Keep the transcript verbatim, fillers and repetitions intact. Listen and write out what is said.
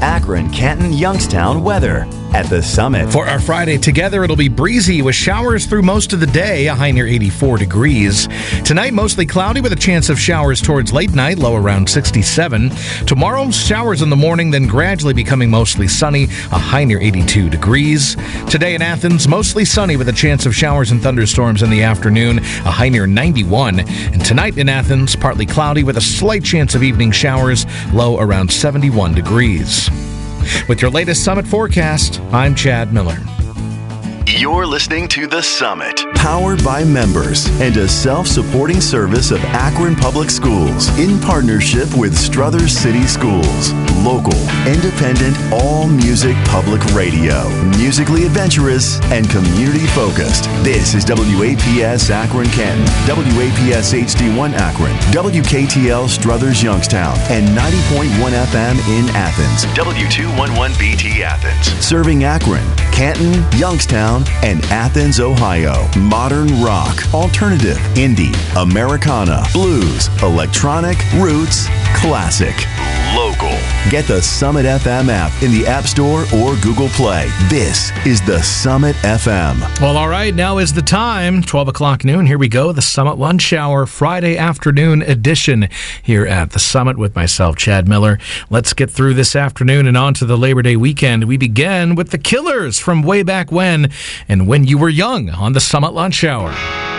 Akron, Canton, Youngstown weather at the Summit. For our Friday together, it'll be breezy with showers through most of the day, a high near eighty-four degrees. Tonight, mostly cloudy with a chance of showers towards late night, low around sixty-seven. Tomorrow, showers in the morning, then gradually becoming mostly sunny, a high near eighty-two degrees. Today in Athens, mostly sunny with a chance of showers and thunderstorms in the afternoon, a high near ninety-one. And tonight in Athens, partly cloudy with a slight chance of evening showers, low around seventy-one degrees. With your latest Summit forecast, I'm Chad Miller. You're listening to The Summit, powered by members and a self-supporting service of Akron Public Schools in partnership with Struthers City Schools. Local, independent, all-music public radio. Musically adventurous and community-focused. This is W A P S Akron Canton, W A P S H D one Akron, W K T L Struthers Youngstown, and ninety point one F M in Athens, W two eleven B T Athens. Serving Akron, Canton, Youngstown, and Athens, Ohio. Modern rock, alternative, indie, Americana, blues, electronic, roots, classic, local. Get the Summit F M app in the App Store or Google Play. This is the Summit F M. Well, all right, now is the time. twelve o'clock noon. Here we go. The Summit Lunch Hour, Friday afternoon edition here at the Summit with myself, Chad Miller. Let's get through this afternoon and on to the Labor Day weekend. We begin with the Killers from way back when and when you were young on the Summit Lunch Hour.